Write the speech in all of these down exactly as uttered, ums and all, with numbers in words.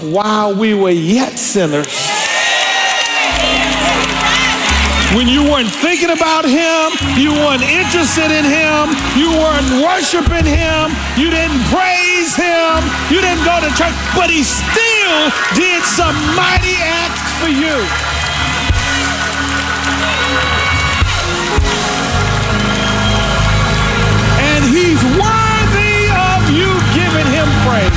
while we were yet sinners. When you weren't thinking about him, you weren't interested in him, you weren't worshiping him, you didn't praise him, you didn't go to church, but he still did some mighty acts for you. And he's worthy of you giving him praise.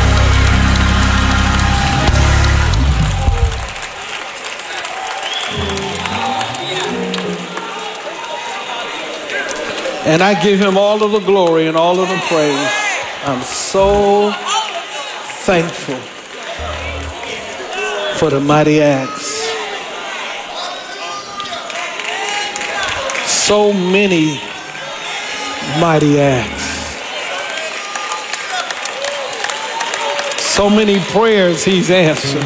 And I give him all of the glory and all of the praise. I'm so thankful for the mighty acts. So many mighty acts. So many prayers he's answered.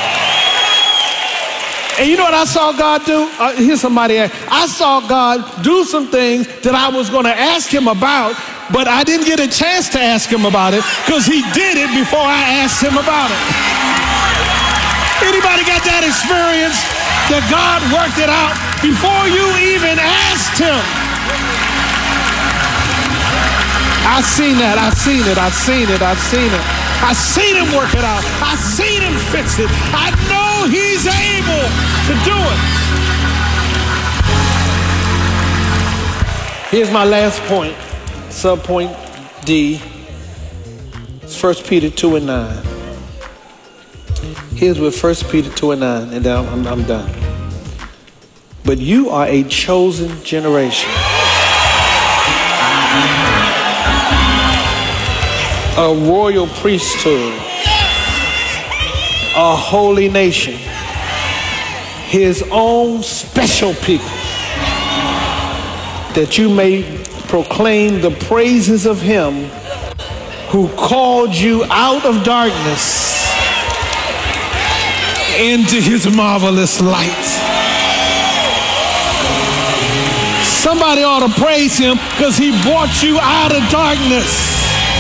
And you know what I saw God do? Uh, here's somebody. I saw God do some things that I was going to ask him about, but I didn't get a chance to ask him about it because he did it before I asked him about it. Anybody got that experience that God worked it out before you even asked him? I seen that. I seen it. I seen it. I seen it. I seen him work it out. I seen him fix it. I know he's able to do it. Here's my last point, subpoint D. It's First Peter two and nine. Here's with First Peter two and nine, and then I'm, I'm done. But you are a chosen generation, a royal priesthood, a holy nation, his own special people, that you may proclaim the praises of him who called you out of darkness into his marvelous light. Somebody ought to praise him because he brought you out of darkness.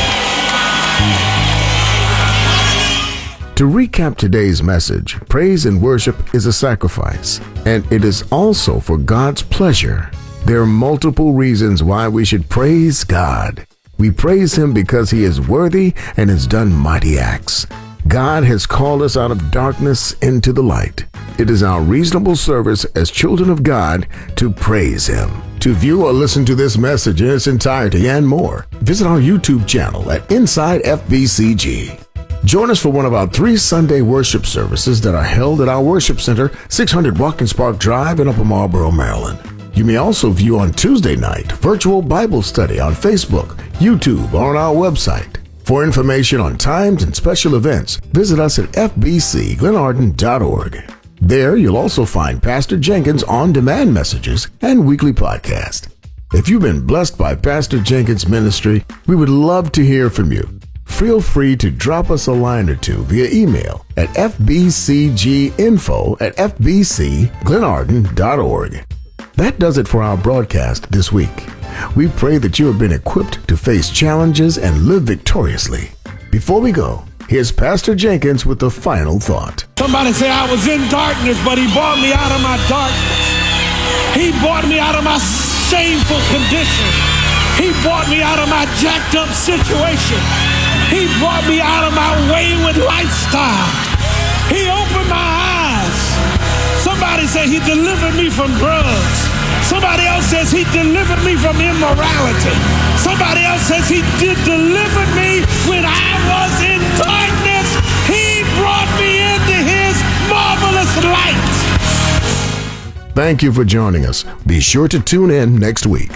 To recap today's message, praise and worship is a sacrifice, and it is also for God's pleasure. There are multiple reasons why we should praise God. We praise him because he is worthy and has done mighty acts. God has called us out of darkness into the light. It is our reasonable service as children of God to praise him. To view or listen to this message in its entirety and more, visit our YouTube channel at Inside F B C G. Join us for one of our three Sunday worship services that are held at our worship center, six hundred Watkins Park Drive in Upper Marlboro, Maryland. You may also view on Tuesday night virtual Bible study on Facebook, YouTube, or on our website. For information on times and special events, visit us at f b c glenarden dot org. There, you'll also find Pastor Jenkins' on-demand messages and weekly podcast. If you've been blessed by Pastor Jenkins' ministry, we would love to hear from you. Feel free to drop us a line or two via email at f b c g info at f b c glenarden dot org. That does it for our broadcast this week. We pray that you have been equipped to face challenges and live victoriously. Before we go, here's Pastor Jenkins with the final thought. Somebody say, I was in darkness, but he brought me out of my darkness. He brought me out of my shameful condition. He brought me out of my jacked up situation. He brought me out of my wayward lifestyle. He opened my eyes. Somebody said he delivered me from drugs. Somebody else says he delivered me from immorality. Somebody else says he did deliver me when I was in darkness. He brought me into his marvelous light. Thank you for joining us. Be sure to tune in next week.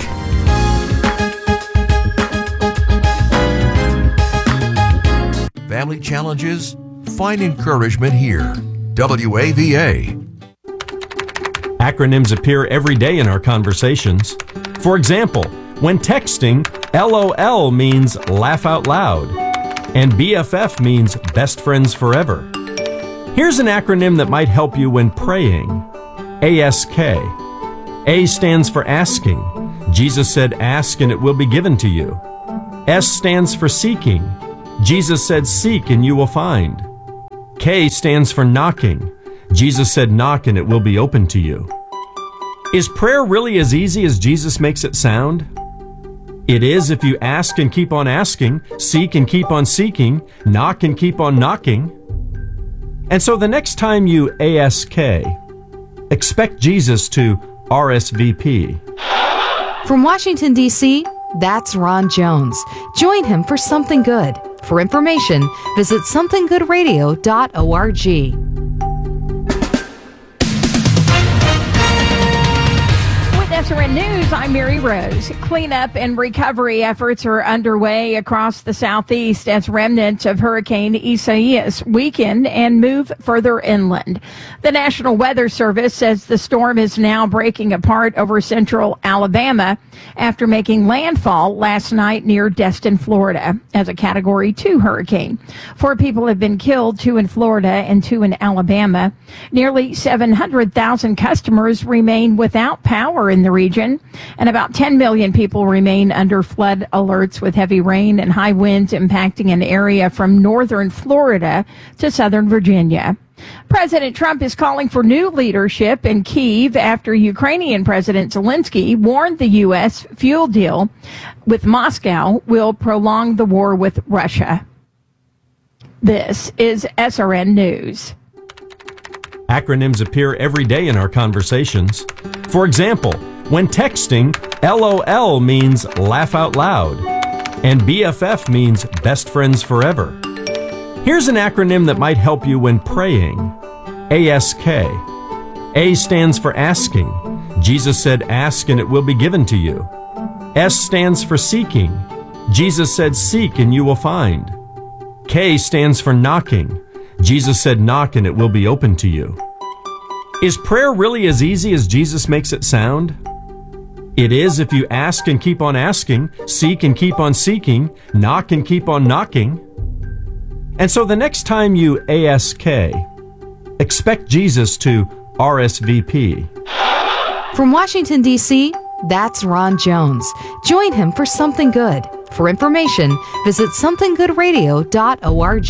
Family challenges? Find encouragement here. W A V A. Acronyms appear every day in our conversations. For example, when texting, L O L means laugh out loud, and B F F means best friends forever. Here's an acronym that might help you when praying. A S K. A stands for asking. Jesus said, ask and it will be given to you. S stands for seeking. Jesus said, seek and you will find. K stands for knocking. Jesus said, knock and it will be open to you. Is prayer really as easy as Jesus makes it sound? It is if you ask and keep on asking, seek and keep on seeking, knock and keep on knocking. And so the next time you ask, expect Jesus to R S V P. From Washington, D C, that's Ron Jones. Join him for Something Good. For information, visit something good radio dot org. S R N News, I'm Mary Rose. Cleanup and recovery efforts are underway across the southeast as remnants of Hurricane Isaias weaken and move further inland. The National Weather Service says the storm is now breaking apart over central Alabama after making landfall last night near Destin, Florida, as a Category two hurricane. Four people have been killed, two in Florida and two in Alabama. Nearly seven hundred thousand customers remain without power in the region, and about ten million people remain under flood alerts with heavy rain and high winds impacting an area from northern Florida to southern Virginia. President Trump is calling for new leadership in Kyiv after Ukrainian President Zelensky warned the U S fuel deal with Moscow will prolong the war with Russia. This is S R N News. Acronyms appear every day in our conversations. For example, when texting, LOL means laugh out loud, and B F F means best friends forever. Here's an acronym that might help you when praying. A S K. A stands for asking. Jesus said, ask and it will be given to you. S stands for seeking. Jesus said, seek and you will find. K stands for knocking. Jesus said, knock and it will be open to you. Is prayer really as easy as Jesus makes it sound? It is if you ask and keep on asking, seek and keep on seeking, knock and keep on knocking. And so the next time you ask, expect Jesus to R S V P. From Washington, D C, that's Ron Jones. Join him for Something Good. For information, visit something good radio dot org.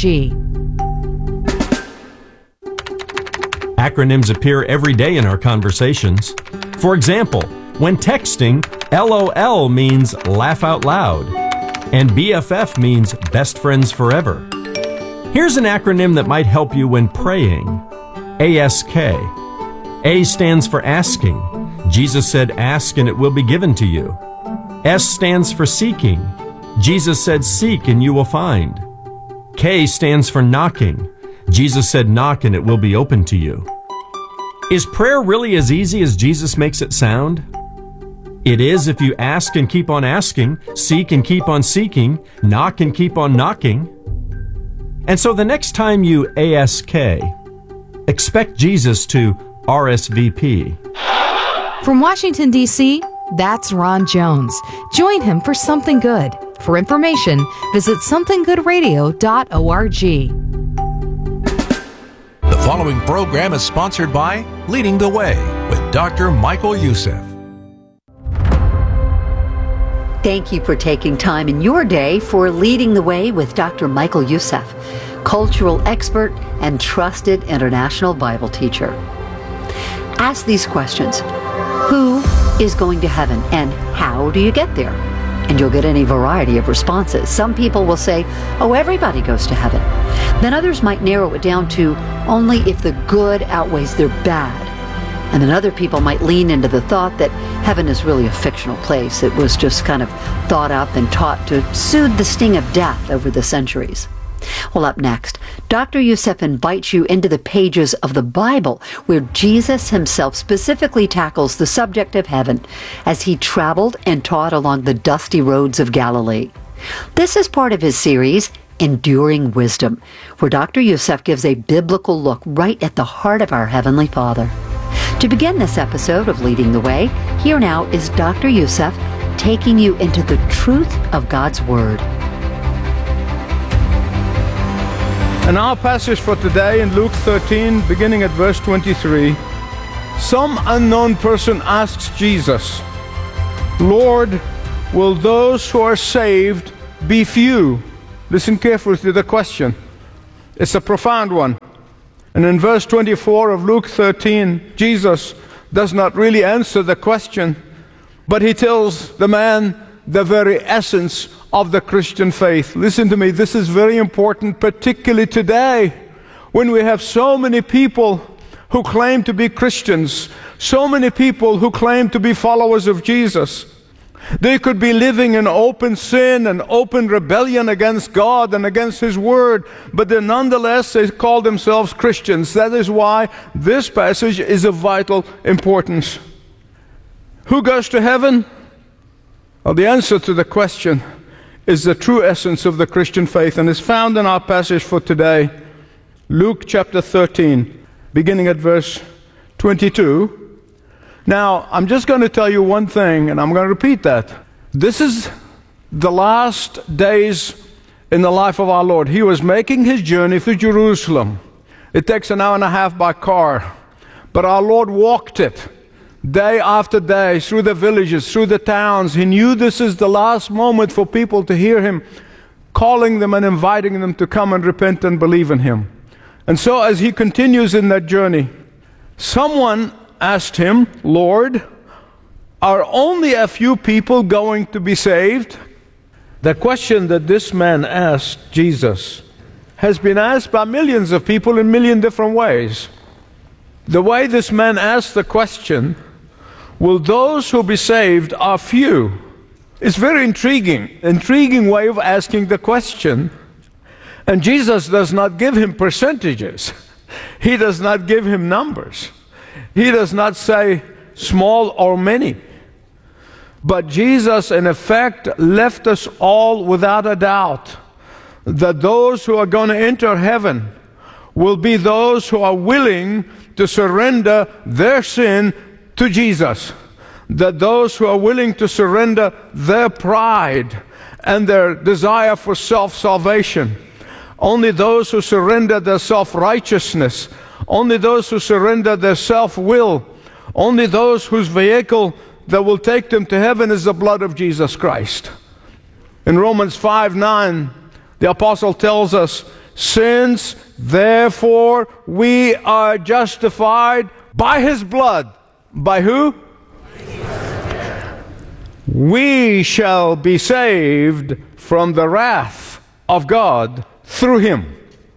Acronyms appear every day in our conversations. For example, when texting, LOL means laugh out loud, and B F F means best friends forever. Here's an acronym that might help you when praying. A S K. A stands for asking. Jesus said, ask and it will be given to you. S stands for seeking. Jesus said, seek and you will find. K stands for knocking. Jesus said, knock and it will be open to you. Is prayer really as easy as Jesus makes it sound? It is if you ask and keep on asking, seek and keep on seeking, knock and keep on knocking. And so the next time you ask, expect Jesus to R S V P. From Washington, D C, that's Ron Jones. Join him for Something Good. For information, visit something good radio dot org. The following program is sponsored by Leading the Way with Doctor Michael Youssef. Thank you for taking time in your day for Leading the Way with Doctor Michael Youssef, cultural expert and trusted international Bible teacher. Ask these questions. Who is going to heaven and how do you get there? And you'll get any variety of responses. Some people will say, oh, everybody goes to heaven. Then others might narrow it down to only if the good outweighs their bad. And then other people might lean into the thought that heaven is really a fictional place. It was just kind of thought up and taught to soothe the sting of death over the centuries. Well, up next, Doctor Youssef invites you into the pages of the Bible where Jesus himself specifically tackles the subject of heaven as he traveled and taught along the dusty roads of Galilee. This is part of his series, Enduring Wisdom, where Doctor Youssef gives a biblical look right at the heart of our Heavenly Father. To begin this episode of Leading the Way, here now is Doctor Youssef taking you into the truth of God's Word. And our passage for today in Luke thirteen, beginning at verse twenty-three, some unknown person asks Jesus, Lord, will those who are saved be few? Listen carefully to the question. It's a profound one. And in verse twenty-four of Luke thirteen, Jesus does not really answer the question, but he tells the man the very essence of the Christian faith. Listen to me, this is very important, particularly today, when we have so many people who claim to be Christians, so many people who claim to be followers of Jesus. They could be living in open sin and open rebellion against God and against His Word, but then nonetheless they call themselves Christians. That is why this passage is of vital importance. Who goes to heaven? Well, the answer to the question is the true essence of the Christian faith, and is found in our passage for today, Luke chapter thirteen, beginning at verse twenty-two. Now, I'm just going to tell you one thing, and I'm going to repeat that. This is the last days in the life of our Lord. He was making His journey through Jerusalem. It takes an hour and a half by car, but our Lord walked it day after day through the villages, through the towns. He knew this is the last moment for people to hear Him calling them and inviting them to come and repent and believe in Him. And so as He continues in that journey, someone asked Him, Lord, are only a few people going to be saved? The question that this man asked Jesus has been asked by millions of people in a million different ways. The way this man asked the question, will those who be saved are few? It's very intriguing, intriguing way of asking the question. And Jesus does not give him percentages. He does not give him numbers. He does not say small or many. But Jesus, in effect, left us all without a doubt that those who are going to enter heaven will be those who are willing to surrender their sin to Jesus. That those who are willing to surrender their pride and their desire for self-salvation, only those who surrender their self-righteousness, only those who surrender their self-will, only those whose vehicle that will take them to heaven is the blood of Jesus Christ. In Romans five nine, the apostle tells us, since therefore we are justified by His blood. By who? We shall be saved from the wrath of God through Him.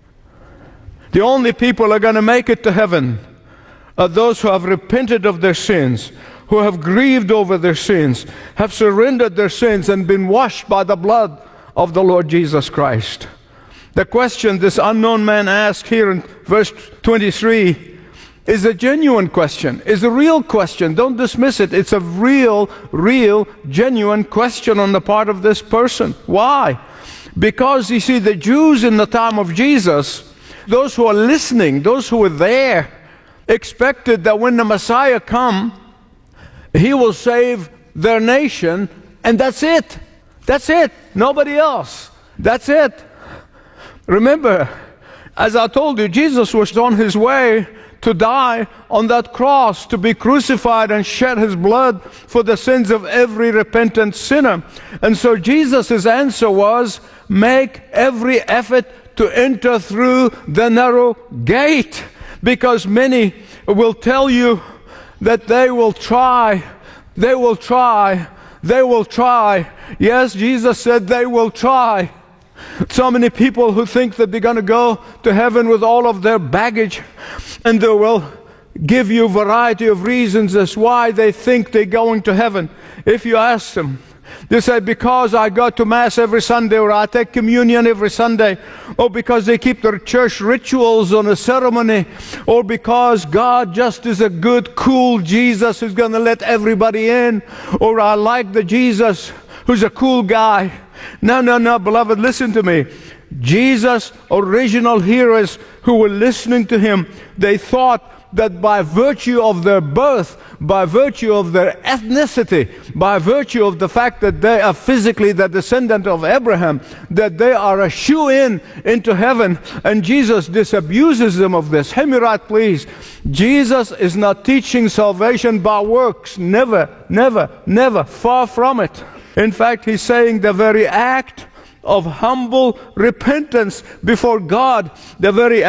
The only people who are going to make it to heaven are those who have repented of their sins, who have grieved over their sins, have surrendered their sins and been washed by the blood of the Lord Jesus Christ. The question this unknown man asked here in verse twenty-three is a genuine question, is a real question. Don't dismiss it. It's a real, real, genuine question on the part of this person. Why? Because, you see, the Jews in the time of Jesus, those who are listening, those who were there, expected that when the Messiah come, He will save their nation, and that's it. That's it. Nobody else. That's it. Remember, as I told you, Jesus was on His way to die on that cross, to be crucified and shed His blood for the sins of every repentant sinner. And so Jesus' answer was, make every effort to enter through the narrow gate, because many will tell you that they will try, they will try, they will try. Yes, Jesus said they will try. So many people who think that they're going to go to heaven with all of their baggage, and they will give you a variety of reasons as why they think they're going to heaven. If you ask them, they say, because I go to Mass every Sunday, or I take communion every Sunday, or because they keep their church rituals on a ceremony, or because God just is a good, cool Jesus who's going to let everybody in, or I like the Jesus who's a cool guy. No, no, no, beloved, listen to me. Jesus' original hearers who were listening to Him, they thought that by virtue of their birth, by virtue of their ethnicity, by virtue of the fact that they are physically the descendant of Abraham, that they are a shoe-in into heaven, and Jesus disabuses them of this. Hear me right, please. Jesus is not teaching salvation by works. Never, never, never. Far from it. In fact, He's saying the very act of humble repentance before God, the very act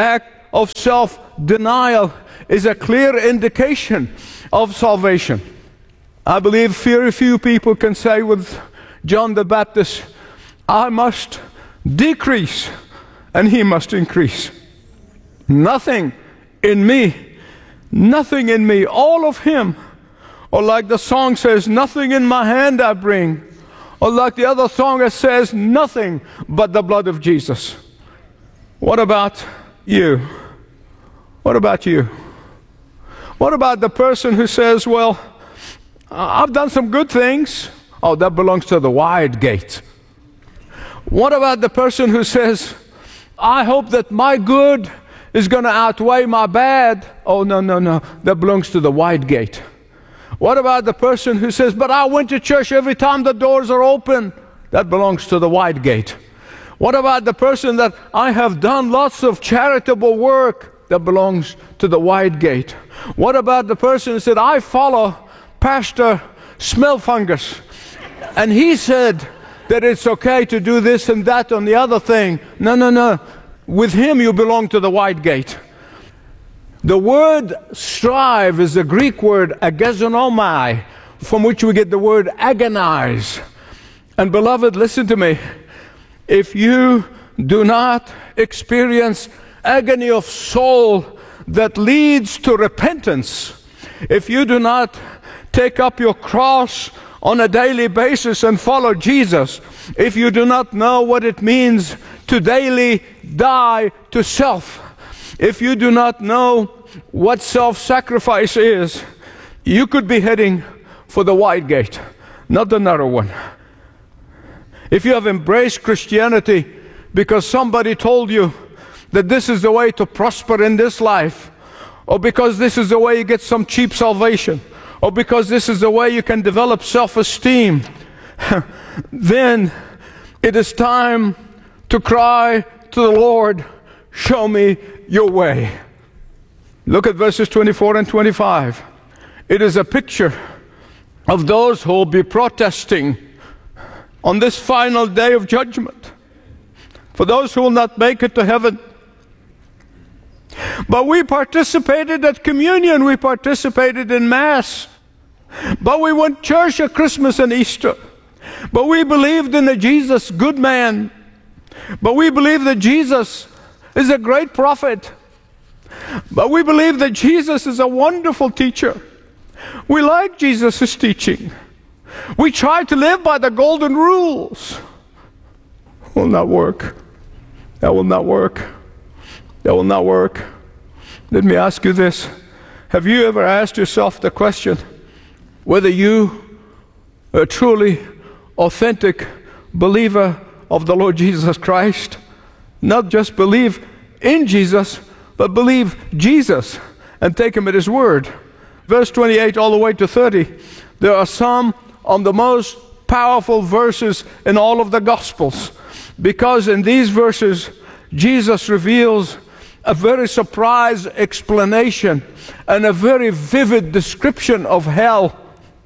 of self-denial is a clear indication of salvation. I believe very few people can say with John the Baptist, I must decrease and he must increase. Nothing in me, nothing in me, all of him. Or like the song says, nothing in my hand I bring. Or like the other song that says, nothing but the blood of Jesus. What about you? What about you? What about the person who says, well, I've done some good things. Oh, that belongs to the wide gate. What about the person who says, I hope that my good is going to outweigh my bad? Oh, no, no, no. That belongs to the wide gate. What about the person who says, but I went to church every time the doors are open? That belongs to the wide gate. What about the person that I have done lots of charitable work? That belongs to the wide gate. What about the person who said, I follow Pastor Smellfungus, and he said that it's okay to do this and that on the other thing? No, no, no. With him you belong to the wide gate. The word strive is the Greek word agezonomai, from which we get the word agonize. And beloved, listen to me. If you do not experience agony of soul that leads to repentance, if you do not take up your cross on a daily basis and follow Jesus, if you do not know what it means to daily die to self, if you do not know what self-sacrifice is, you could be heading for the wide gate, not the narrow one. If you have embraced Christianity because somebody told you that this is the way to prosper in this life, or because this is the way you get some cheap salvation, or because this is the way you can develop self-esteem, then it is time to cry to the Lord, show me your way. Look at verses twenty-four and twenty-five. It is a picture of those who will be protesting on this final day of judgment, for those who will not make it to heaven. But we participated at communion, we participated in Mass, but we went to church at Christmas and Easter, but we believed in the Jesus, good man, but we believe that Jesus is a great prophet, but we believe that Jesus is a wonderful teacher. We like Jesus' teaching. We try to live by the golden rules. Will not work. That will not work. That will not work. Let me ask you this. Have you ever asked yourself the question whether you are a truly authentic believer of the Lord Jesus Christ? Not just believe in Jesus, but believe Jesus and take him at his word. Verse twenty-eight all the way to thirty. There are some of the most powerful verses in all of the Gospels, because in these verses Jesus reveals a very surprise explanation and a very vivid description of hell.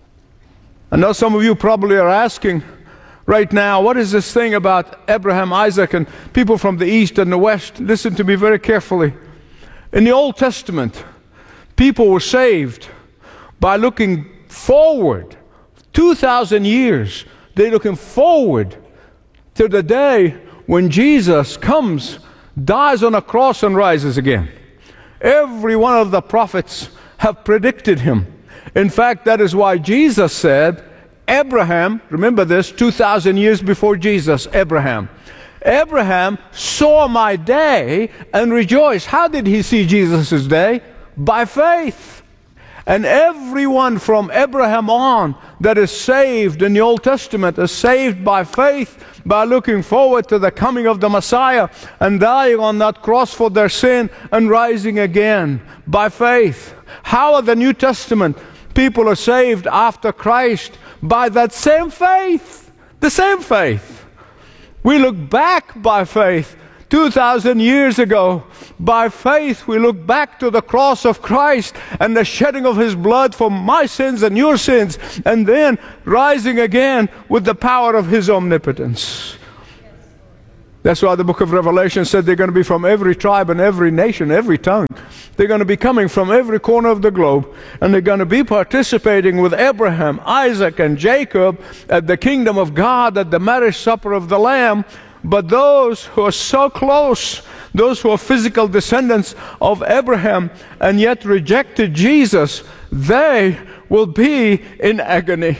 I know some of you probably are asking right now, what is this thing about Abraham, Isaac, and people from the east and the west? Listen to me very carefully. In the Old Testament, people were saved by looking forward. two thousand years, they're looking forward to the day when Jesus comes, dies on a cross, and rises again. Every one of the prophets have predicted him. In fact, that is why Jesus said, Abraham, remember this, two thousand years before Jesus, Abraham, Abraham saw my day and rejoiced. How did he see Jesus' day? By faith. And everyone from Abraham on that is saved in the Old Testament is saved by faith, by looking forward to the coming of the Messiah and dying on that cross for their sin and rising again by faith. How are the New Testament people are saved after Christ? By that same faith. The same faith. We look back by faith. two thousand years ago, by faith, we look back to the cross of Christ and the shedding of his blood for my sins and your sins, and then rising again with the power of his omnipotence. That's why the book of Revelation said they're going to be from every tribe and every nation, every tongue. They're going to be coming from every corner of the globe, and they're going to be participating with Abraham, Isaac, and Jacob at the kingdom of God, at the marriage supper of the Lamb. But those who are so close, those who are physical descendants of Abraham and yet rejected Jesus, they will be in agony.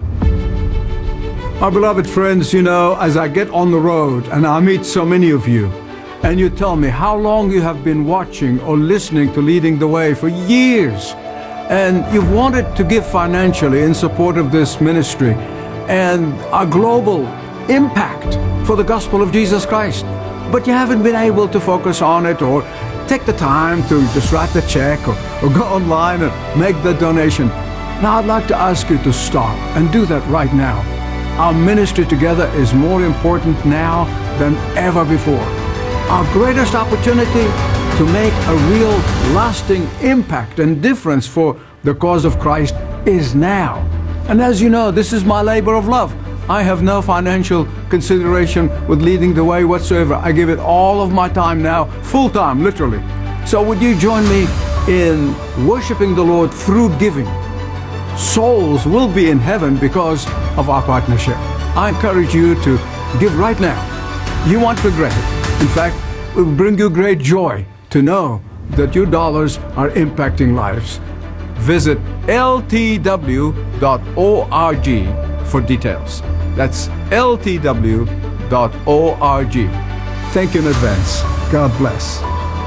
Our beloved friends, you know, as I get on the road and I meet so many of you, and you tell me how long you have been watching or listening to Leading the Way for years, and you've wanted to give financially in support of this ministry and our global impact for the gospel of Jesus Christ, but you haven't been able to focus on it or take the time to just write the check or, or go online and make the donation. Now I'd like to ask you to stop and do that right now. Our ministry together is more important now than ever before. Our greatest opportunity to make a real lasting impact and difference for the cause of Christ is now. And as you know, this is my labor of love. I have no financial consideration with Leading the Way whatsoever. I give it all of my time now, full time, literally. So would you join me in worshiping the Lord through giving? Souls will be in heaven because of our partnership. I encourage you to give right now. You won't regret it. In fact, it will bring you great joy to know that your dollars are impacting lives. Visit L T W dot org for details. That's L T W dot org. Thank you in advance. God bless.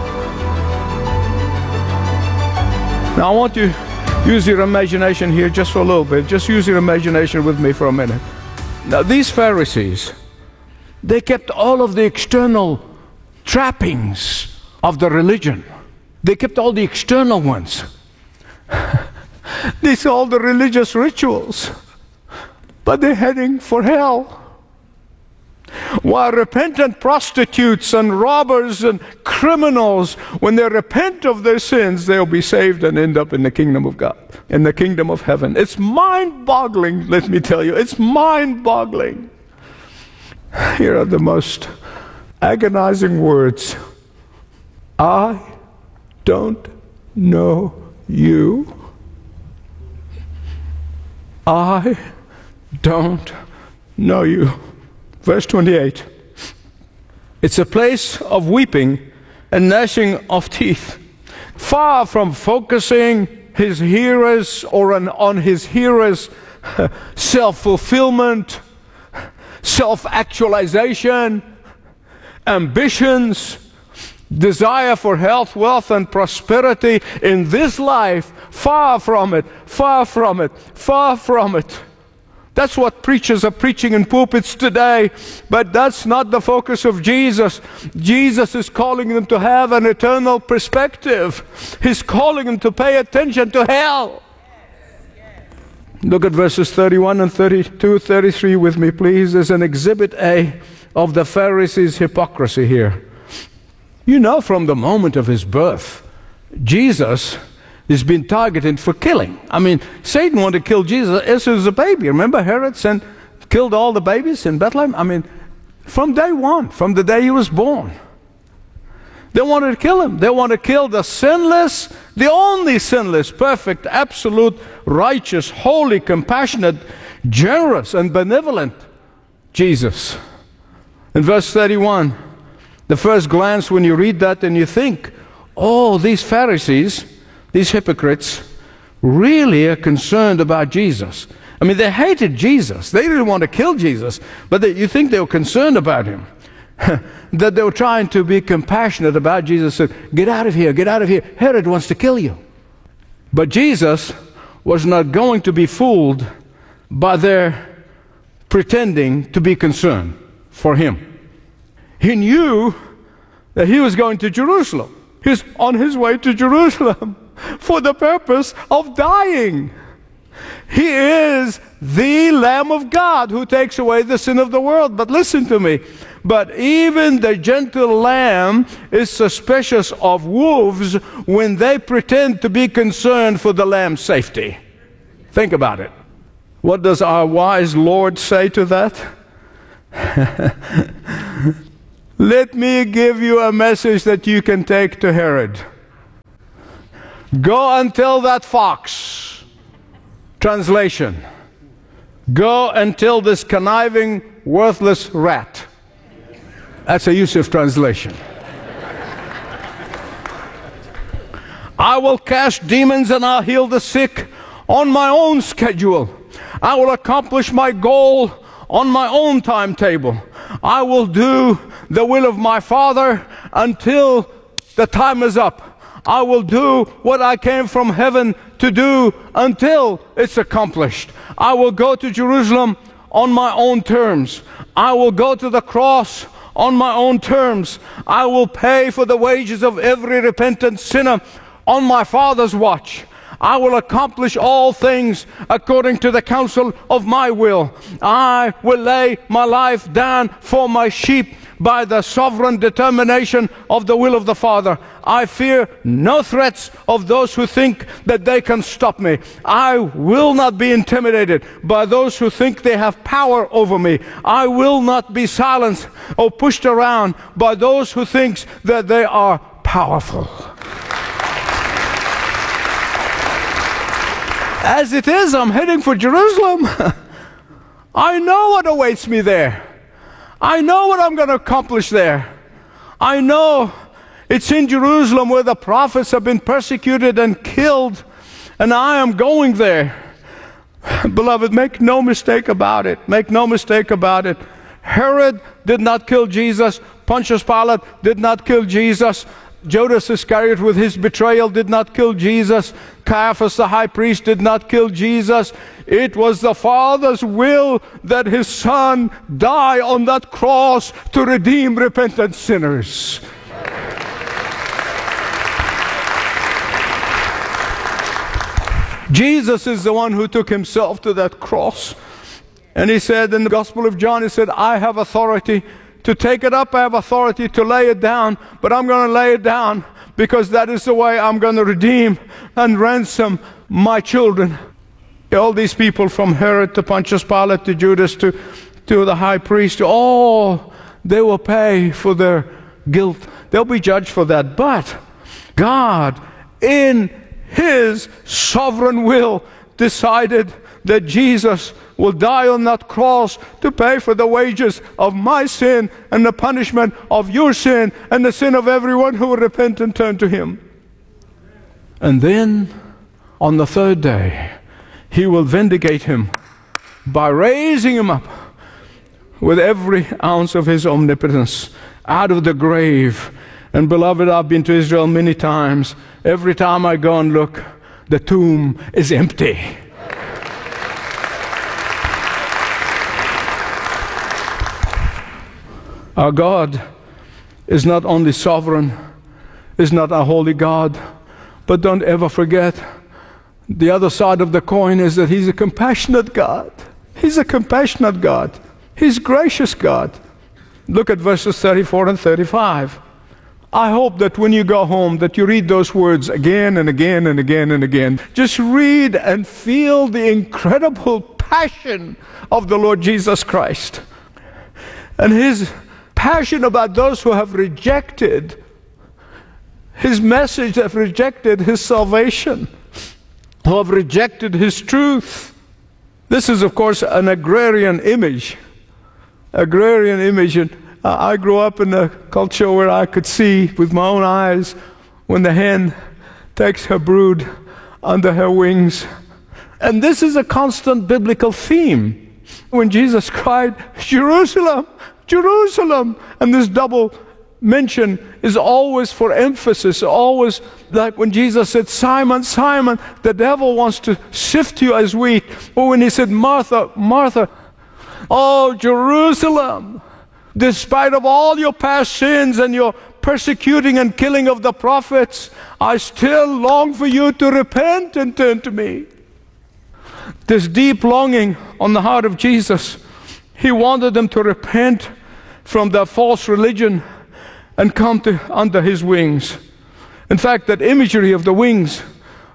Now I want you use your imagination here just for a little bit. Just use your imagination with me for a minute. Now, these Pharisees, they kept all of the external trappings of the religion. They kept all the external ones. These are all the religious rituals. But they're heading for hell. While repentant prostitutes and robbers and criminals, when they repent of their sins, they'll be saved and end up in the kingdom of God, in the kingdom of heaven. It's mind-boggling, let me tell you. It's mind-boggling. Here are the most agonizing words. I don't know you. I don't know you. Verse twenty-eight. It's a place of weeping and gnashing of teeth. Far from focusing his hearers or on, on his hearers' self-fulfillment, self-actualization, ambitions, desire for health, wealth, and prosperity in this life, far from it, far from it, far from it. That's what preachers are preaching in pulpits today, but that's not the focus of Jesus. Jesus is calling them to have an eternal perspective. He's calling them to pay attention to hell. Look at verses thirty-one and thirty-two, thirty-three with me, please. There's an exhibit A of the Pharisees' hypocrisy here. You know, from the moment of his birth, Jesus has been targeted for killing. I mean, Satan wanted to kill Jesus as he was a baby. Remember, Herod sent, killed all the babies in Bethlehem? I mean, from day one, from the day he was born. They wanted to kill him. They wanted to kill the sinless, the only sinless, perfect, absolute, righteous, holy, compassionate, generous, and benevolent Jesus. In verse thirty-one, the first glance when you read that and you think, oh, these Pharisees, these hypocrites, really are concerned about Jesus. I mean, they hated Jesus. They didn't want to kill Jesus, but they, you think they were concerned about him. That they were trying to be compassionate about Jesus. Said, get out of here, get out of here. Herod wants to kill you. But Jesus was not going to be fooled by their pretending to be concerned for him. He knew that he was going to Jerusalem. He's on his way to Jerusalem for the purpose of dying. He is the Lamb of God who takes away the sin of the world. But listen to me. But even the gentle lamb is suspicious of wolves when they pretend to be concerned for the lamb's safety. Think about it. What does our wise Lord say to that? Let me give you a message that you can take to Herod. Go and tell that fox. Translation. Go and tell this conniving, worthless rat. That's a Yusuf translation. I will cast demons and I'll heal the sick on my own schedule. I will accomplish my goal on my own timetable. I will do the will of my Father until the time is up. I will do what I came from heaven to do until it's accomplished. I will go to Jerusalem on my own terms. I will go to the cross on my own terms. I will pay for the wages of every repentant sinner on my Father's watch. I will accomplish all things according to the counsel of my will. I will lay my life down for my sheep by the sovereign determination of the will of the Father. I fear no threats of those who think that they can stop me. I will not be intimidated by those who think they have power over me. I will not be silenced or pushed around by those who think that they are powerful. As it is, I'm heading for Jerusalem. I know what awaits me there. I know what I'm going to accomplish there. I know it's in Jerusalem where the prophets have been persecuted and killed, and I am going there. Beloved, make no mistake about it. Make no mistake about it. Herod did not kill Jesus. Pontius Pilate did not kill Jesus. Judas Iscariot with his betrayal did not kill Jesus. Caiaphas the high priest did not kill Jesus. It was the Father's will that His Son die on that cross to redeem repentant sinners. Jesus is the one who took Himself to that cross. And He said in the Gospel of John, He said, I have authority to take it up, I have authority to lay it down, but I'm going to lay it down because that is the way I'm going to redeem and ransom my children. All these people from Herod to Pontius Pilate to Judas to, to the high priest, all they will pay for their guilt. They'll be judged for that. But God, in His sovereign will, decided that Jesus will die on that cross to pay for the wages of my sin and the punishment of your sin and the sin of everyone who will repent and turn to Him. And then on the third day, He will vindicate Him by raising Him up with every ounce of His omnipotence out of the grave. And beloved, I've been to Israel many times. Every time I go and look, the tomb is empty. Our God is not only sovereign, is not a holy God, but don't ever forget, the other side of the coin is that He's a compassionate God. He's a compassionate God. He's gracious God. Look at verses thirty-four and thirty-five. I hope that when you go home that you read those words again and again and again and again. Just read and feel the incredible passion of the Lord Jesus Christ. And His passion about those who have rejected His message, have rejected His salvation, who have rejected His truth. This is, of course, an agrarian image. Agrarian image. And I grew up in a culture where I could see with my own eyes when the hen takes her brood under her wings. And this is a constant biblical theme. When Jesus cried, Jerusalem, Jerusalem, and this double mention is always for emphasis, always like when Jesus said, Simon, Simon, the devil wants to sift you as wheat. Or when He said, Martha, Martha, oh, Jerusalem, despite of all your past sins and your persecuting and killing of the prophets, I still long for you to repent and turn to me. This deep longing on the heart of Jesus, He wanted them to repent from their false religion and come to under His wings. In fact, that imagery of the wings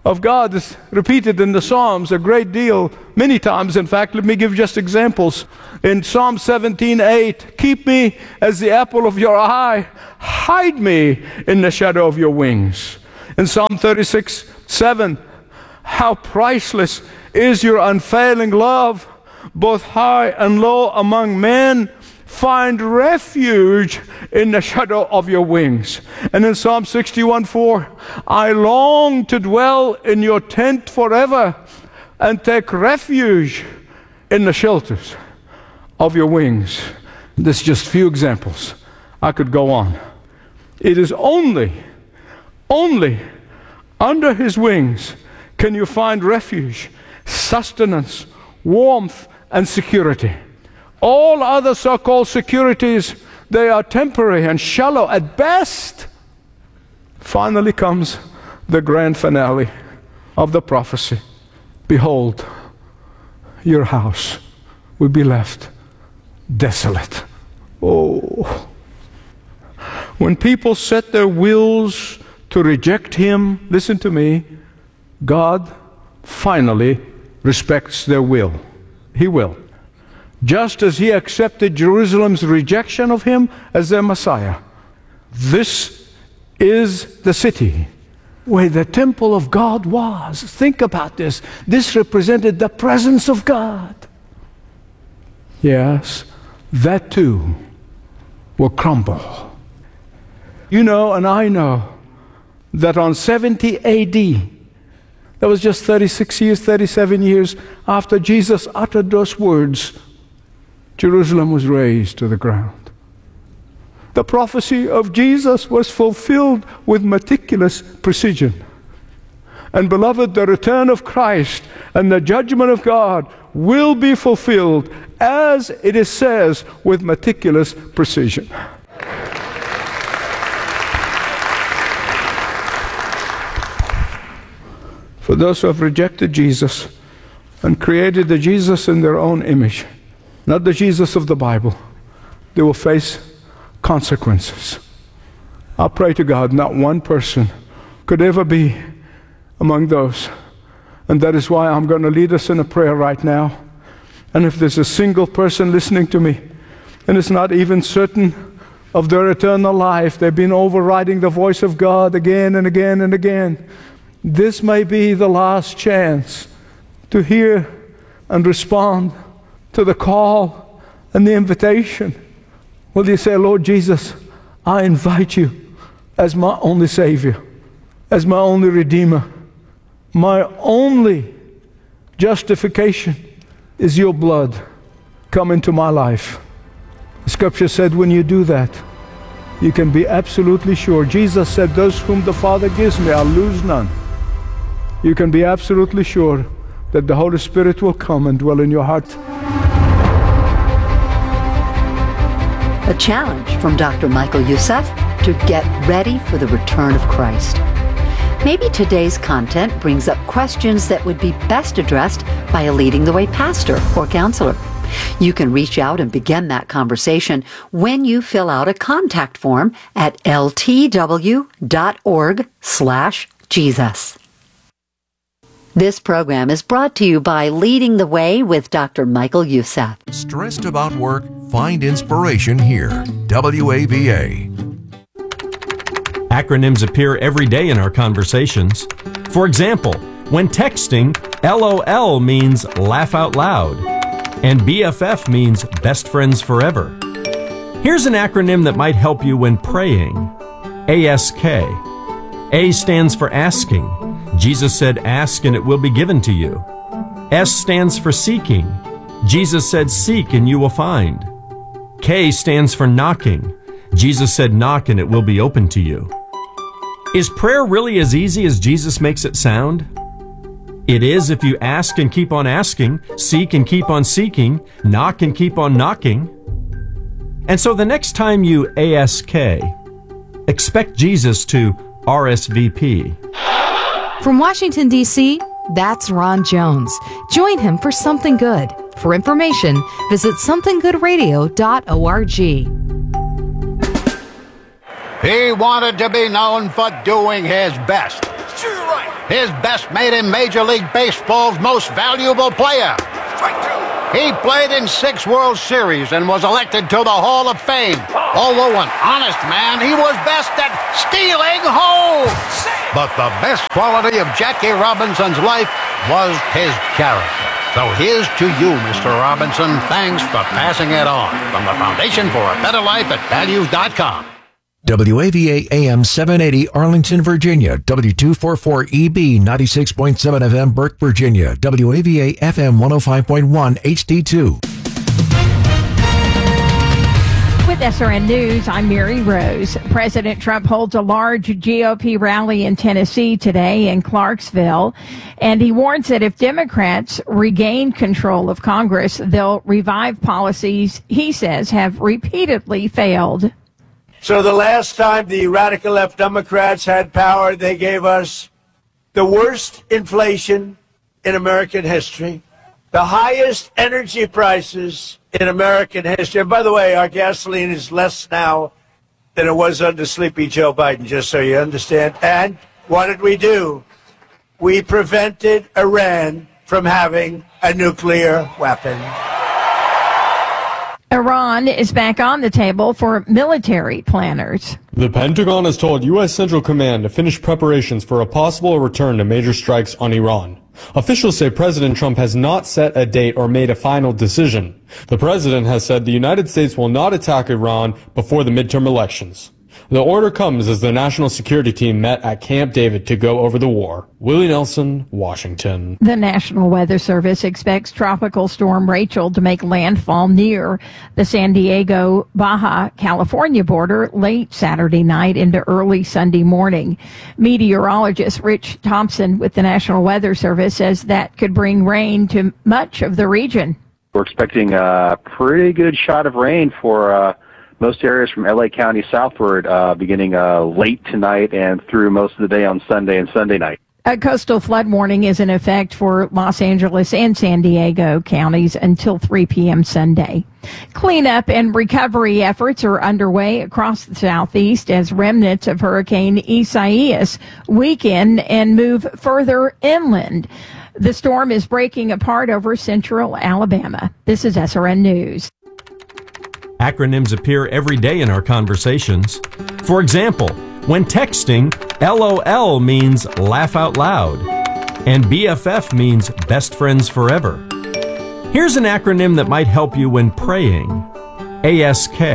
of God is repeated in the Psalms a great deal, many times. In fact, let me give just examples. In Psalm seventeen eight, keep me as the apple of your eye, hide me in the shadow of your wings. In Psalm thirty-six seven, how priceless is your unfailing love, both high and low among men, find refuge in the shadow of your wings. And in Psalm sixty-one four, I long to dwell in your tent forever and take refuge in the shelters of your wings. This is just few examples. I could go on. It is only, only under his wings can you find refuge, sustenance, warmth, and security. All other so-called securities, they are temporary and shallow at best. Finally comes the grand finale of the prophecy. Behold, your house will be left desolate. Oh. When people set their wills to reject him, listen to me, God finally respects their will. He will. Just as he accepted Jerusalem's rejection of him as their Messiah. This is the city where the temple of God was. Think about this. This represented the presence of God. Yes, that too will crumble. You know, and I know, that on seventy A D, that was just thirty-six years, thirty-seven years after Jesus uttered those words, Jerusalem was razed to the ground. The prophecy of Jesus was fulfilled with meticulous precision. And beloved, the return of Christ and the judgment of God will be fulfilled as it is says with meticulous precision. For those who have rejected Jesus and created the Jesus in their own image, not the Jesus of the Bible, they will face consequences. I pray to God not one person could ever be among those. And that is why I'm going to lead us in a prayer right now. And if there's a single person listening to me, and it's not even certain of their eternal life, they've been overriding the voice of God again and again and again, this may be the last chance to hear and respond to the call and the invitation. Will you say, Lord Jesus, I invite you as my only Savior, as my only Redeemer. My only justification is your blood. Come into my life. The scripture said when you do that, you can be absolutely sure. Jesus said, those whom the Father gives me, I'll lose none. You can be absolutely sure that the Holy Spirit will come and dwell in your heart. A challenge from Doctor Michael Youssef to get ready for the return of Christ. Maybe today's content brings up questions that would be best addressed by a Leading the Way pastor or counselor. You can reach out and begin that conversation when you fill out a contact form at l t w dot org slash Jesus. This program is brought to you by Leading the Way with Doctor Michael Youssef. Stressed about work? Find inspiration here. W A V A. Acronyms appear every day in our conversations. For example, when texting, L O L means laugh out loud, and B F F means best friends forever. Here's an acronym that might help you when praying. A S K. A stands for asking. Jesus said, ask and it will be given to you. S stands for seeking. Jesus said, seek and you will find. K stands for knocking. Jesus said, knock and it will be open to you. Is prayer really as easy as Jesus makes it sound? It is if you ask and keep on asking, seek and keep on seeking, knock and keep on knocking. And so the next time you A S K, expect Jesus to R S V P. From Washington, D C, that's Ron Jones. Join him for Something Good. For information, visit something good radio dot org. He wanted to be known for doing his best. His best made him Major League Baseball's most valuable player. He played in six World Series and was elected to the Hall of Fame. Although an honest man, he was best at stealing home. But the best quality of Jackie Robinson's life was his character. So here's to you, Mister Robinson. Thanks for passing it on. From the Foundation for a Better Life at values dot com. W A V A A M seven eighty Arlington, Virginia. W two forty-four E B ninety-six point seven F M Burke, Virginia. W A V A F M one oh five point one H D two. With S R N News, I'm Mary Rose. President Trump holds a large G O P rally in Tennessee today in Clarksville, and he warns that if Democrats regain control of Congress, they'll revive policies he says have repeatedly failed. So the last time the radical left Democrats had power, they gave us the worst inflation in American history, the highest energy prices in American history. And by the way, our gasoline is less now than it was under Sleepy Joe Biden, just so you understand. And what did we do? We prevented Iran from having a nuclear weapon. Iran is back on the table for military planners. The Pentagon has told U S Central Command to finish preparations for a possible return to major strikes on Iran. Officials say President Trump has not set a date or made a final decision. The president has said the United States will not attack Iran before the midterm elections. The order comes as the National Security Team met at Camp David to go over the war. Willie Nelson, Washington. The National Weather Service expects Tropical Storm Rachel to make landfall near the San Diego, Baja California border late Saturday night into early Sunday morning. Meteorologist Rich Thompson with the National Weather Service says that could bring rain to much of the region. We're expecting a pretty good shot of rain for uh, most areas from L A County southward, uh, beginning uh, late tonight and through most of the day on Sunday and Sunday night. A coastal flood warning is in effect for Los Angeles and San Diego counties until three p.m. Sunday. Cleanup and recovery efforts are underway across the southeast as remnants of Hurricane Isaias weaken and move further inland. The storm is breaking apart over central Alabama. This is S R N News. Acronyms appear every day in our conversations. For example, when texting, L O L means laugh out loud, and B F F means best friends forever. Here's an acronym that might help you when praying. A S K.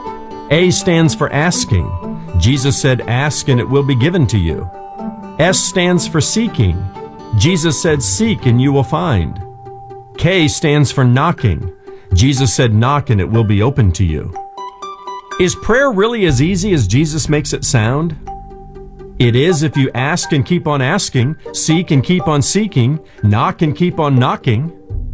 A stands for asking. Jesus said, ask and it will be given to you. S stands for seeking. Jesus said, seek and you will find. K stands for knocking. Jesus said, knock and it will be open to you. Is prayer really as easy as Jesus makes it sound? It is if you ask and keep on asking, seek and keep on seeking, knock and keep on knocking.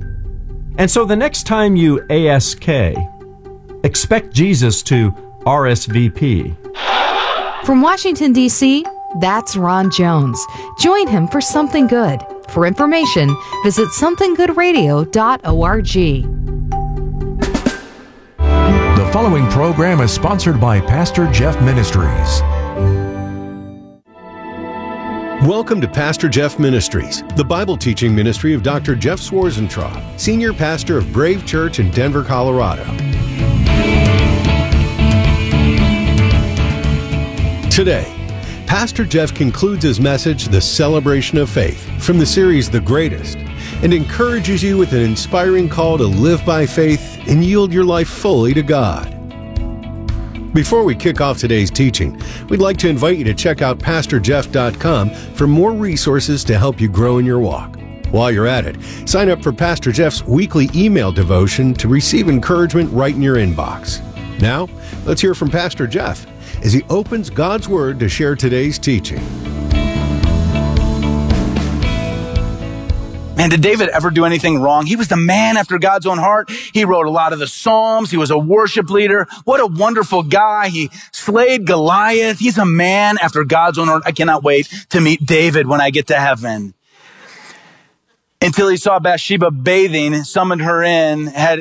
And so the next time you A S K, expect Jesus to R S V P. From Washington, D C, that's Ron Jones. Join him for Something Good. For information, visit something good radio dot org. The following program is sponsored by Pastor Jeff Ministries. Welcome to Pastor Jeff Ministries, the Bible teaching ministry of Doctor Jeff Swarzentraub, Senior Pastor of Brave Church in Denver, Colorado. Today, Pastor Jeff concludes his message, The Celebration of Faith, from the series The Greatest, and encourages you with an inspiring call to live by faith and yield your life fully to God. Before we kick off today's teaching, we'd like to invite you to check out pastor jeff dot com for more resources to help you grow in your walk. While you're at it, sign up for Pastor Jeff's weekly email devotion to receive encouragement right in your inbox. Now, let's hear from Pastor Jeff as he opens God's Word to share today's teaching. Man, did David ever do anything wrong? He was the man after God's own heart. He wrote a lot of the Psalms. He was a worship leader. What a wonderful guy. He slayed Goliath. He's a man after God's own heart. I cannot wait to meet David when I get to heaven. Until he saw Bathsheba bathing, summoned her in, had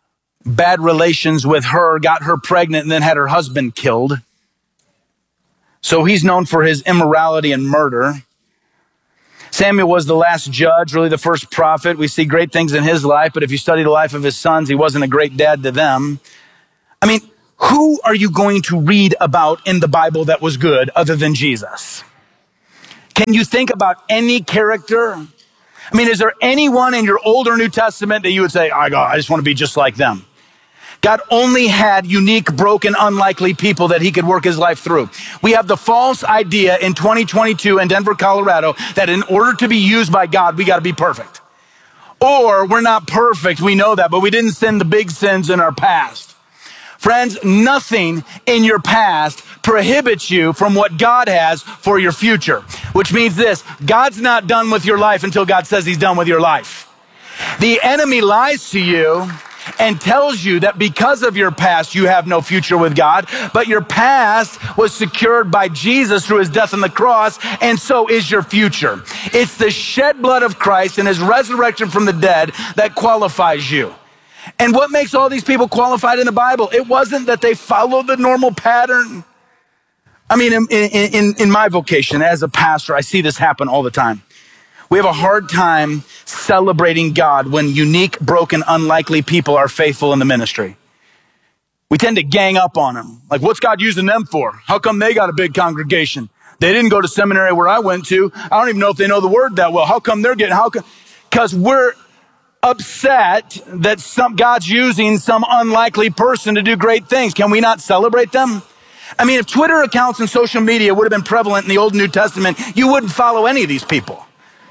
bad relations with her, got her pregnant, and then had her husband killed. So he's known for his immorality and murder. Samuel was the last judge, really the first prophet. We see great things in his life, but if you study the life of his sons, he wasn't a great dad to them. I mean, who are you going to read about in the Bible that was good other than Jesus? Can you think about any character? I mean, is there anyone in your Old or New Testament that you would say, I I just want to be just like them? God only had unique, broken, unlikely people that he could work his life through. We have the false idea in twenty twenty-two in Denver, Colorado, that in order to be used by God, we got to be perfect. Or we're not perfect, we know that, but we didn't sin the big sins in our past. Friends, nothing in your past prohibits you from what God has for your future, which means this: God's not done with your life until God says he's done with your life. The enemy lies to you and tells you that because of your past, you have no future with God, but your past was secured by Jesus through his death on the cross, and so is your future. It's the shed blood of Christ and his resurrection from the dead that qualifies you. And what makes all these people qualified in the Bible? It wasn't that they followed the normal pattern. I mean, in, in, in my vocation as a pastor, I see this happen all the time. We have a hard time celebrating God when unique, broken, unlikely people are faithful in the ministry. We tend to gang up on them. Like, what's God using them for? How come they got a big congregation? They didn't go to seminary where I went to. I don't even know if they know the word that well. How come they're getting, how come? Because we're upset that some God's using some unlikely person to do great things. Can we not celebrate them? I mean, if Twitter accounts and social media would have been prevalent in the Old and New Testament, you wouldn't follow any of these people.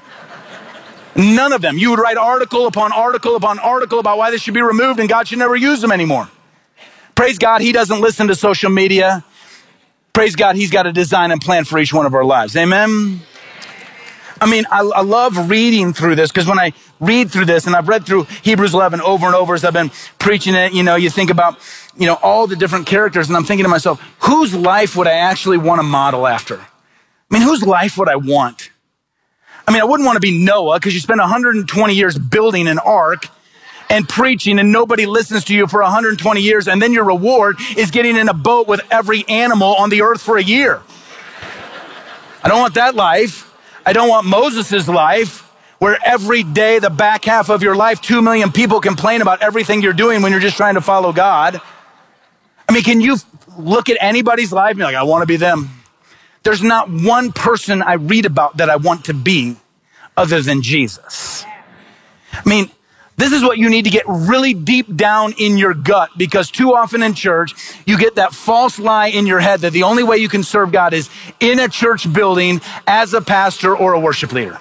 None of them. You would write article upon article upon article about why they should be removed and God should never use them anymore. Praise God, he doesn't listen to social media. Praise God, he's got a design and plan for each one of our lives. Amen? I mean, I, I love reading through this, because when I read through this, and I've read through Hebrews eleven over and over as I've been preaching it, you know, you think about, you know, all the different characters, and I'm thinking to myself, whose life would I actually want to model after? I mean, whose life would I want? I mean, I wouldn't want to be Noah, because you spend one hundred twenty years building an ark and preaching, and nobody listens to you for one hundred twenty years, and then your reward is getting in a boat with every animal on the earth for a year. I don't want that life. I don't want Moses' life, where every day, the back half of your life, two million people complain about everything you're doing when you're just trying to follow God. I mean, can you look at anybody's life and be like, I want to be them? There's not one person I read about that I want to be other than Jesus. I mean, this is what you need to get really deep down in your gut, because too often in church, you get that false lie in your head that the only way you can serve God is in a church building as a pastor or a worship leader.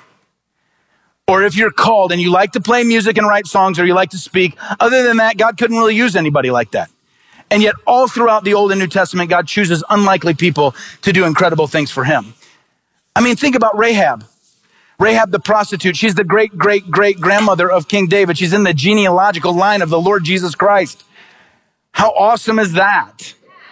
Or if you're called and you like to play music and write songs, or you like to speak, other than that, God couldn't really use anybody like that. And yet all throughout the Old and New Testament, God chooses unlikely people to do incredible things for him. I mean, think about Rahab. Rahab the prostitute. She's the great, great, great grandmother of King David. She's in the genealogical line of the Lord Jesus Christ. How awesome is that?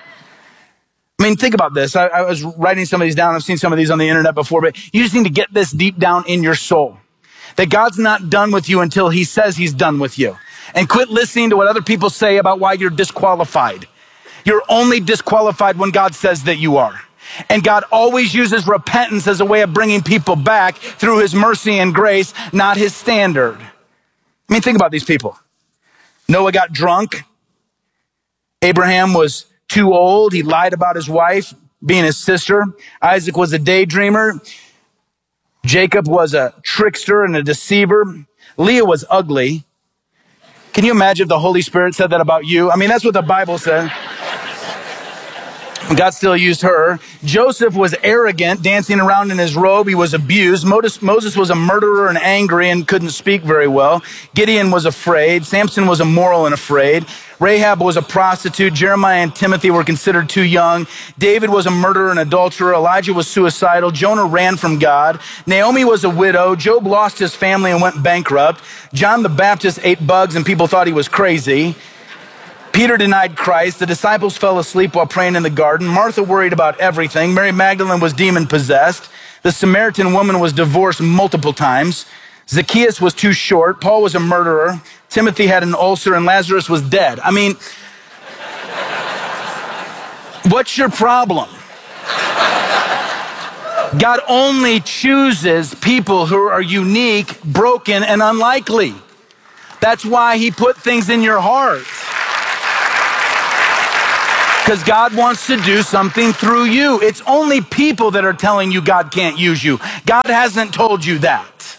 I mean, think about this. I, I was writing some of these down. I've seen some of these on the internet before, but you just need to get this deep down in your soul, that God's not done with you until he says he's done with you. And quit listening to what other people say about why you're disqualified. You're only disqualified when God says that you are. And God always uses repentance as a way of bringing people back through his mercy and grace, not his standard. I mean, think about these people. Noah got drunk. Abraham was too old. He lied about his wife being his sister. Isaac was a daydreamer. Jacob was a trickster and a deceiver. Leah was ugly. Can you imagine if the Holy Spirit said that about you? I mean, that's what the Bible says. God still used her. Joseph was arrogant, dancing around in his robe. He was abused. Moses was a murderer and angry and couldn't speak very well. Gideon was afraid. Samson was immoral and afraid. Rahab was a prostitute. Jeremiah and Timothy were considered too young. David was a murderer and adulterer. Elijah was suicidal. Jonah ran from God. Naomi was a widow. Job lost his family and went bankrupt. John the Baptist ate bugs and people thought he was crazy. Peter denied Christ. The disciples fell asleep while praying in the garden. Martha worried about everything. Mary Magdalene was demon-possessed. The Samaritan woman was divorced multiple times. Zacchaeus was too short. Paul was a murderer. Timothy had an ulcer, and Lazarus was dead. I mean, what's your problem? God only chooses people who are unique, broken, and unlikely. That's why he put things in your heart. Because God wants to do something through you. It's only people that are telling you God can't use you. God hasn't told you that.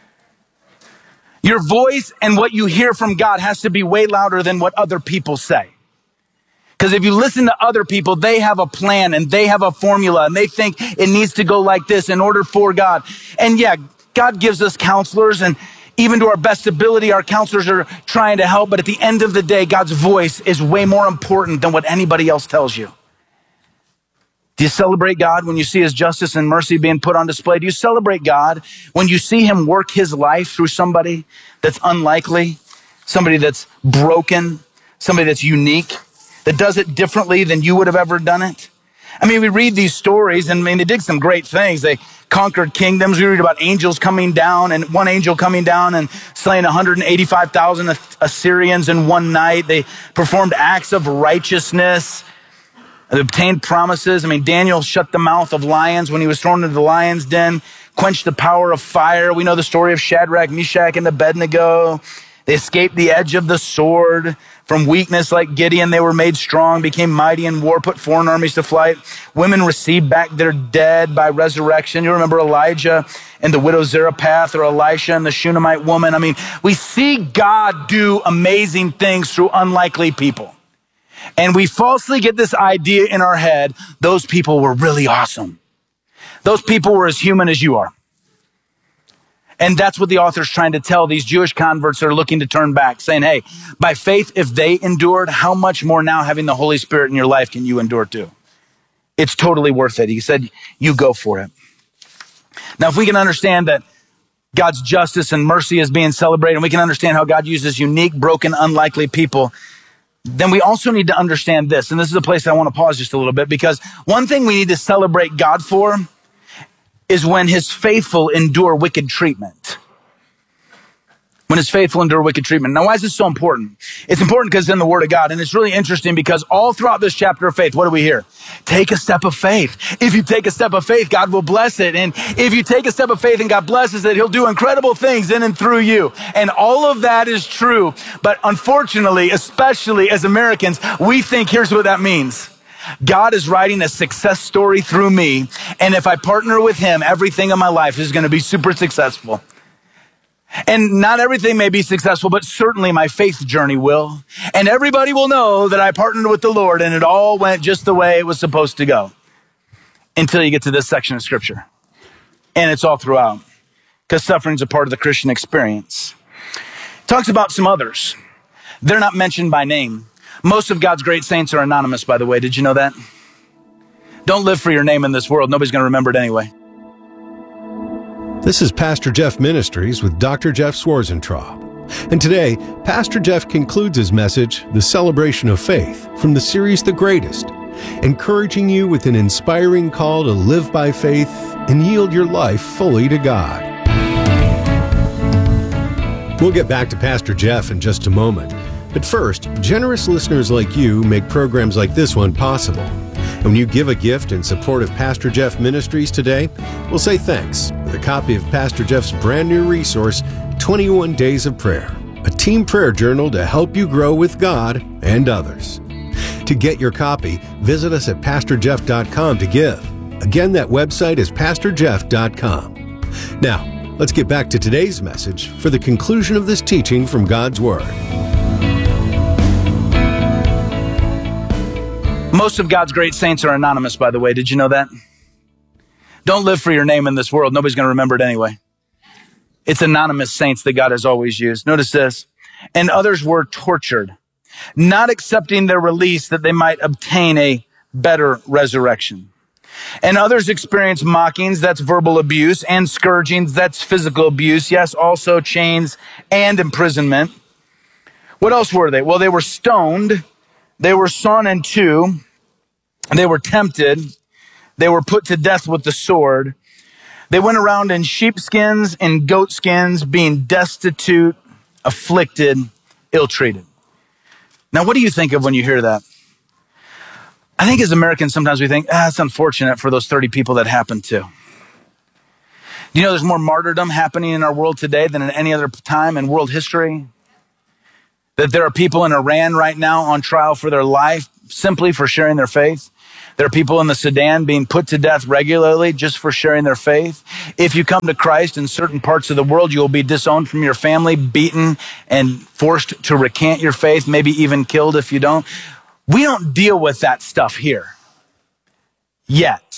Your voice and what you hear from God has to be way louder than what other people say. Because if you listen to other people, they have a plan and they have a formula and they think it needs to go like this in order for God. And yeah, God gives us counselors, and even to our best ability, our counselors are trying to help. But at the end of the day, God's voice is way more important than what anybody else tells you. Do you celebrate God when you see his justice and mercy being put on display? Do you celebrate God when you see him work his life through somebody that's unlikely, somebody that's broken, somebody that's unique, that does it differently than you would have ever done it? I mean, we read these stories, and I mean, they did some great things. They conquered kingdoms. We read about angels coming down, and one angel coming down and slaying one hundred eighty-five thousand Assyrians in one night. They performed acts of righteousness. They obtained promises. I mean, Daniel shut the mouth of lions when he was thrown into the lion's den, quenched the power of fire. We know the story of Shadrach, Meshach, and Abednego. They escaped the edge of the sword. From weakness like Gideon, they were made strong, became mighty in war, put foreign armies to flight. Women received back their dead by resurrection. You remember Elijah and the widow Zarephath, or Elisha and the Shunammite woman. I mean, we see God do amazing things through unlikely people. And we falsely get this idea in our head, those people were really awesome. Those people were as human as you are. And that's what the author's trying to tell these Jewish converts that are looking to turn back, saying, hey, by faith, if they endured, how much more now having the Holy Spirit in your life can you endure too? It's totally worth it. He said, you go for it. Now, if we can understand that God's justice and mercy is being celebrated, and we can understand how God uses unique, broken, unlikely people, then we also need to understand this. And this is a place I want to pause just a little bit, because one thing we need to celebrate God for is when his faithful endure wicked treatment. When his faithful endure wicked treatment. Now, why is this so important? It's important because it's in the Word of God. And it's really interesting because all throughout this chapter of faith, what do we hear? Take a step of faith. If you take a step of faith, God will bless it. And if you take a step of faith and God blesses it, he'll do incredible things in and through you. And all of that is true. But unfortunately, especially as Americans, we think here's what that means. God is writing a success story through me, and if I partner with him, everything in my life is going to be super successful. And not everything may be successful, but certainly my faith journey will. And everybody will know that I partnered with the Lord, and it all went just the way it was supposed to go. Until you get to this section of Scripture. And it's all throughout, because suffering is a part of the Christian experience. It talks about some others. They're not mentioned by name. Most of God's great saints are anonymous, by the way. Did you know that? Don't live for your name in this world. Nobody's going to remember it anyway. This is Pastor Jeff Ministries with Doctor Jeff Schwarzentraub. And today, Pastor Jeff concludes his message, The Celebration of Faith, from the series The Greatest, encouraging you with an inspiring call to live by faith and yield your life fully to God. We'll get back to Pastor Jeff in just a moment. But first, generous listeners like you make programs like this one possible. And when you give a gift in support of Pastor Jeff Ministries today, we'll say thanks with a copy of Pastor Jeff's brand new resource, twenty-one Days of Prayer, a team prayer journal to help you grow with God and others. To get your copy, visit us at pastor jeff dot com to give. Again, that website is pastor jeff dot com. Now, let's get back to today's message for the conclusion of this teaching from God's Word. Most of God's great saints are anonymous, by the way. Did you know that? Don't live for your name in this world. Nobody's going to remember it anyway. It's anonymous saints that God has always used. Notice this. And others were tortured, not accepting their release that they might obtain a better resurrection. And others experienced mockings, that's verbal abuse, and scourgings, that's physical abuse. Yes, also chains and imprisonment. What else were they? Well, they were stoned. They were sawn in two. They were tempted. They were put to death with the sword. They went around in sheepskins and goatskins, being destitute, afflicted, ill-treated. Now, what do you think of when you hear that? I think as Americans, sometimes we think, ah, it's unfortunate for those thirty people that happened to. Do you know there's more martyrdom happening in our world today than at any other time in world history? That there are people in Iran right now on trial for their life simply for sharing their faith. There are people in the Sudan being put to death regularly just for sharing their faith. If you come to Christ in certain parts of the world, you will be disowned from your family, beaten, and forced to recant your faith, maybe even killed if you don't. We don't deal with that stuff here yet.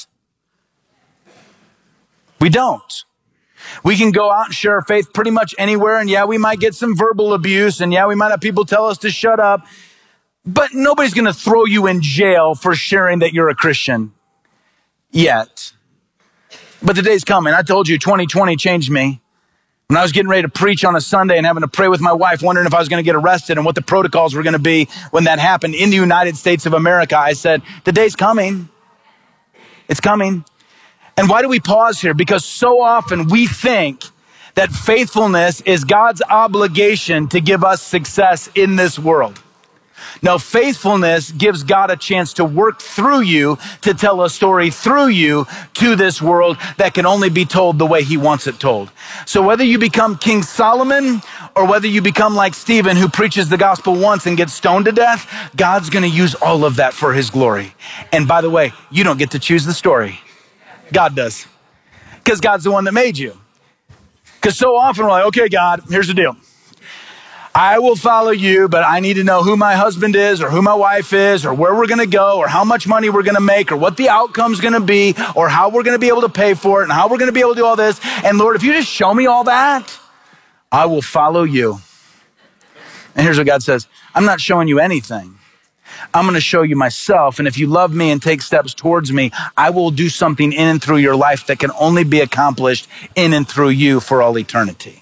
We don't. We can go out and share our faith pretty much anywhere, and yeah, we might get some verbal abuse, and yeah, we might have people tell us to shut up, but nobody's going to throw you in jail for sharing that you're a Christian yet. But the day's coming. I told you twenty twenty changed me. When I was getting ready to preach on a Sunday and having to pray with my wife, wondering if I was going to get arrested and what the protocols were going to be when that happened in the United States of America, I said, the day's coming. It's coming. And why do we pause here? Because so often we think that faithfulness is God's obligation to give us success in this world. No, faithfulness gives God a chance to work through you, to tell a story through you to this world that can only be told the way he wants it told. So whether you become King Solomon or whether you become like Stephen, who preaches the gospel once and gets stoned to death, God's going to use all of that for his glory. And by the way, you don't get to choose the story. God does. Because God's the one that made you. Because so often we're like, okay, God, here's the deal. I will follow you, but I need to know who my husband is or who my wife is or where we're going to go or how much money we're going to make or what the outcome's going to be or how we're going to be able to pay for it and how we're going to be able to do all this. And Lord, if you just show me all that, I will follow you. And here's what God says. I'm not showing you anything. I'm going to show you myself. And if you love me and take steps towards me, I will do something in and through your life that can only be accomplished in and through you for all eternity.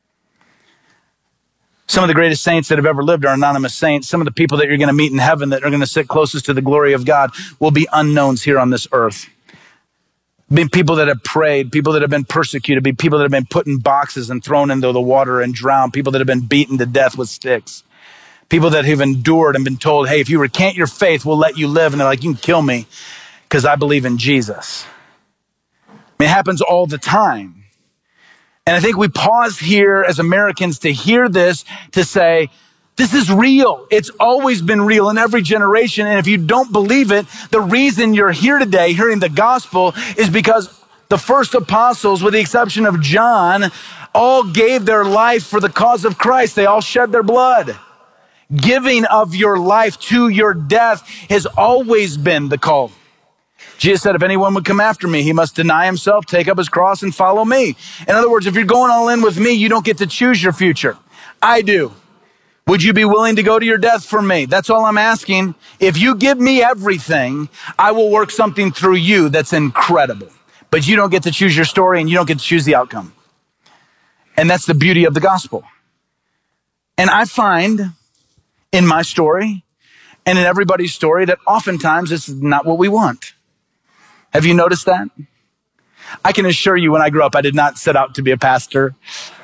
Some of the greatest saints that have ever lived are anonymous saints. Some of the people that you're going to meet in heaven that are going to sit closest to the glory of God will be unknowns here on this earth. Be people that have prayed, people that have been persecuted, be people that have been put in boxes and thrown into the water and drowned, people that have been beaten to death with sticks, people that have endured and been told, hey, if you recant your faith, we'll let you live. And they're like, you can kill me because I believe in Jesus. I mean, it happens all the time. And I think we pause here as Americans to hear this, to say, this is real. It's always been real in every generation. And if you don't believe it, the reason you're here today hearing the gospel is because the first apostles, with the exception of John, all gave their life for the cause of Christ. They all shed their blood. Giving of your life to your death has always been the call. Jesus said, if anyone would come after me, he must deny himself, take up his cross, and follow me. In other words, if you're going all in with me, you don't get to choose your future. I do. Would you be willing to go to your death for me? That's all I'm asking. If you give me everything, I will work something through you that's incredible. But you don't get to choose your story, and you don't get to choose the outcome. And that's the beauty of the gospel. And I find in my story and in everybody's story that oftentimes it's not what we want. Have you noticed that? I can assure you when I grew up, I did not set out to be a pastor.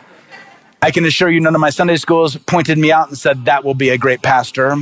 I can assure you none of my Sunday schools pointed me out and said, that will be a great pastor.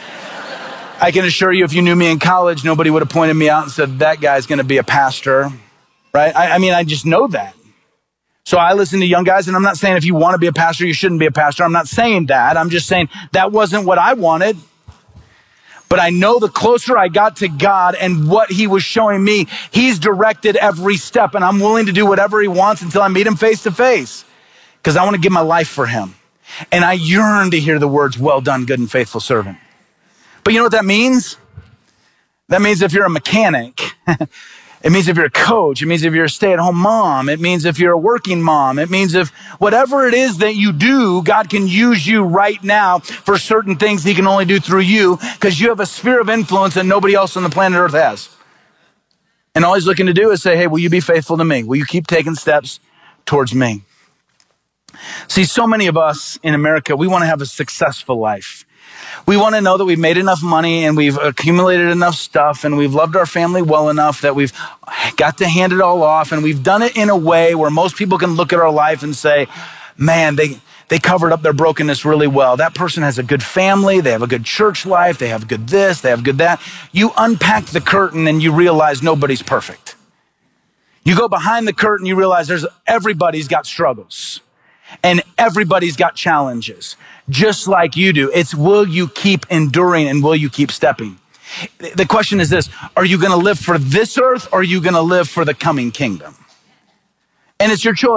I can assure you if you knew me in college, nobody would have pointed me out and said, that guy's going to be a pastor, right? I, I mean, I just know that. So I listen to young guys, and I'm not saying if you want to be a pastor, you shouldn't be a pastor. I'm not saying that. I'm just saying that wasn't what I wanted. But I know the closer I got to God and what he was showing me, he's directed every step, and I'm willing to do whatever he wants until I meet him face to face, because I want to give my life for him. And I yearn to hear the words, well done, good and faithful servant. But you know what that means? That means if you're a mechanic, it means if you're a coach, it means if you're a stay-at-home mom, it means if you're a working mom, it means if whatever it is that you do, God can use you right now for certain things he can only do through you, because you have a sphere of influence that nobody else on the planet Earth has. And all he's looking to do is say, hey, will you be faithful to me? Will you keep taking steps towards me? See, so many of us in America, we want to have a successful life. We want to know that we've made enough money and we've accumulated enough stuff and we've loved our family well enough that we've got to hand it all off, and we've done it in a way where most people can look at our life and say, man, they, they covered up their brokenness really well. That person has a good family, they have a good church life, they have good this, they have good that. You unpack the curtain and you realize nobody's perfect. You go behind the curtain, you realize there's everybody's got struggles and everybody's got challenges, just like you do. It's will you keep enduring and will you keep stepping? The question is this: are you going to live for this earth or are you going to live for the coming kingdom? And it's your choice.